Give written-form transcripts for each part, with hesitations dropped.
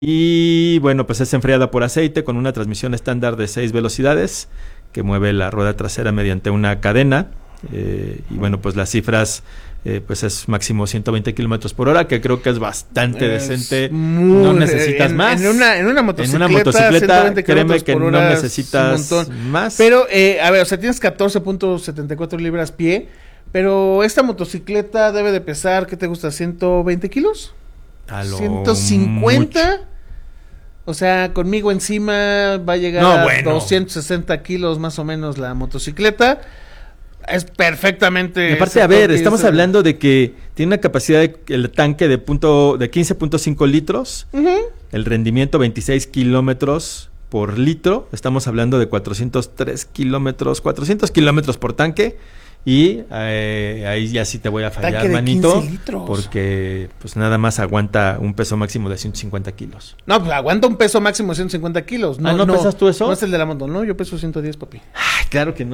Y bueno, pues es enfriada por aceite con una transmisión estándar de 6 velocidades que mueve la rueda trasera mediante una cadena. Y bueno, pues las cifras, pues es máximo 120 kilómetros por hora, que creo que es bastante decente. No necesitas más. En una motocicleta, créeme que no necesitas más. Pero, a ver, o sea, tienes 14.74 libras pie, pero esta motocicleta debe de pesar, ¿qué te gusta? ¿120 kilos? A lo 150. mucho. O sea, conmigo encima va a llegar a 260 kilos más o menos la motocicleta. Es perfectamente. Y aparte, a ver, estamos hablando de que tiene una capacidad el tanque de 15.5 litros, el rendimiento 26 kilómetros por litro. Estamos hablando de 400 kilómetros por tanque. Y ahí ya sí te voy a fallar, manito, porque pues nada más aguanta un peso máximo de 150 kilos. No, pues aguanta un peso máximo de 150 kilos. ¿No pesas tú eso? No es el de la moto, no, yo peso 110, papi. Ay, claro que no.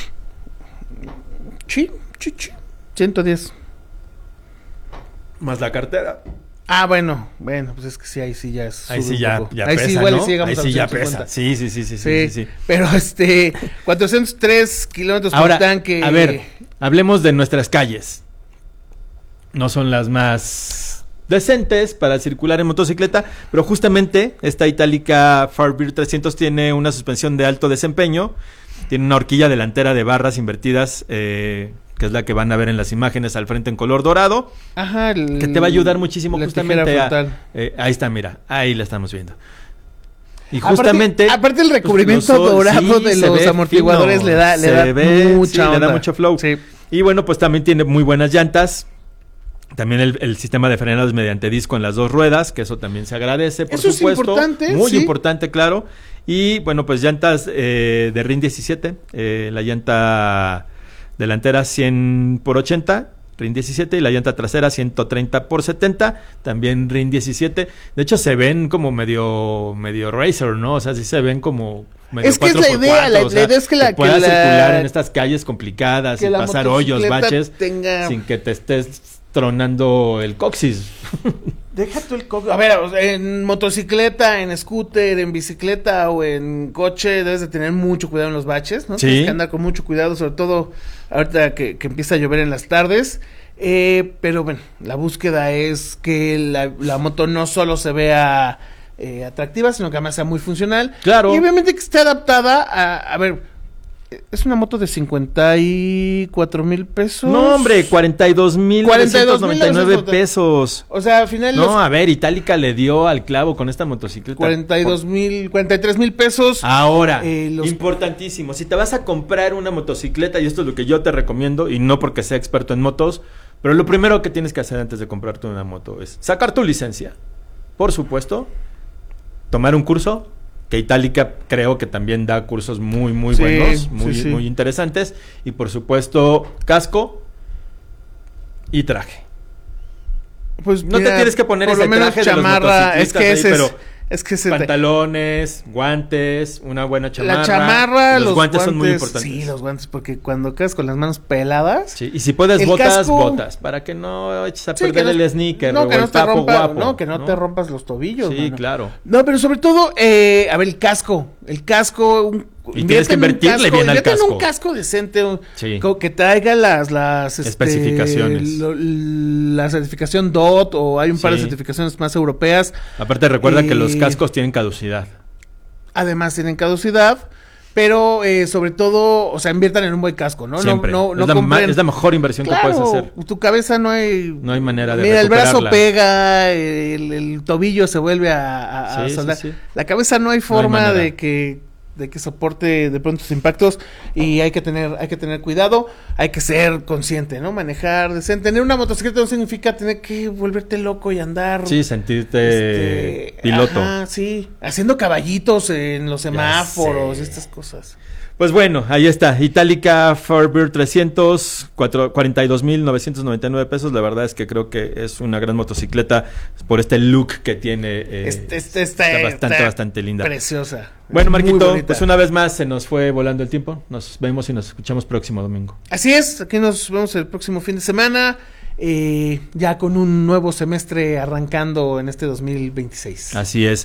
Sí, 110. Más la cartera. Ah, bueno, pues es que sí, ahí sí ya es. Ahí sí ya ahí pesa, sí igual, ¿no? sí llegamos ahí sí a ya pesa. Sí. Pero 403 kilómetros por tanque. A ver, hablemos de nuestras calles. No son las más decentes para circular en motocicleta, pero justamente esta Itálica Farbear 300 tiene una suspensión de alto desempeño, tiene una horquilla delantera de barras invertidas, que es la que van a ver en las imágenes al frente en color dorado. Ajá. Que te va a ayudar muchísimo justamente ahí está, mira, ahí la estamos viendo. Y justamente... Aparte el recubrimiento dorado de los amortiguadores le da mucha onda. Le da mucho flow. Sí. Y bueno, pues también tiene muy buenas llantas. También el sistema de frenados mediante disco en las dos ruedas, que eso también se agradece, por supuesto. Es importante. Muy importante, claro. Y bueno, pues llantas de RIN 17, la llanta delantera 100/80, RIN 17, y la llanta trasera 130/70, también RIN 17. De hecho, se ven como medio racer, ¿no? O sea, sí se ven como medio es que 4x4, es la idea, la idea es que puedas circular en estas calles complicadas y pasar hoyos, baches, sin que te estés tronando el coxis. Deja tú el coxis. A ver, en motocicleta, en scooter, en bicicleta o en coche debes de tener mucho cuidado en los baches, ¿no? Sí. Tienes que andar con mucho cuidado, sobre todo ahorita que empieza a llover en las tardes. Pero bueno, la búsqueda es que la moto no solo se vea atractiva, sino que además sea muy funcional. Claro. Y obviamente que esté adaptada a ver, es una moto de 54,000 pesos. No, hombre, 42,999 pesos. O sea, al final. No, a ver, Itálica le dio al clavo con esta motocicleta. 43,000 pesos. Ahora, importantísimo. Si te vas a comprar una motocicleta, y esto es lo que yo te recomiendo, y no porque sea experto en motos, pero lo primero que tienes que hacer antes de comprarte una moto es sacar tu licencia. Por supuesto, tomar un curso. Que Itálica creo que también da cursos muy buenos, muy interesantes. Y por supuesto, casco y traje. Pues no te tienes que poner ese traje chamarra, de los motociclistas, es que pantalones, guantes, una buena chamarra. La chamarra, los guantes son muy importantes. Sí, los guantes, porque cuando quedas con las manos peladas. Sí, y si puedes botas, para que no eches a perder el sneaker. No, que no te rompas, guapo, no, que no te rompas los tobillos. Sí, mano. claro. No, pero sobre todo, a ver, el casco, y tienes que invertirle bien al casco. En un casco decente, sí, que traiga las especificaciones. La certificación DOT, o hay un par de certificaciones más europeas. Aparte, recuerda que los cascos tienen caducidad. Además, tienen caducidad. Pero sobre todo, o sea, inviertan en un buen casco, ¿no? Siempre. No es la mejor inversión que puedes hacer. Tu cabeza no hay manera de mira, recuperarla. El brazo pega, el tobillo se vuelve a soldar. Sí. La cabeza no hay forma de que soporte de pronto sus impactos, y hay que tener cuidado, hay que ser consciente, ¿no? Manejar decente. Tener una motocicleta no significa tener que volverte loco y andar. Sí, sentirte piloto. Ajá, sí, haciendo caballitos en los semáforos, estas cosas. Pues bueno, ahí está, Itálica Farbear 300, 42,999 pesos. La verdad es que creo que es una gran motocicleta por este look que tiene. Está bastante linda. Preciosa. Bueno, Marquito, pues una vez más se nos fue volando el tiempo. Nos vemos y nos escuchamos próximo domingo. Así es, aquí nos vemos el próximo fin de semana. ya con un nuevo semestre arrancando en este 2026. Así es.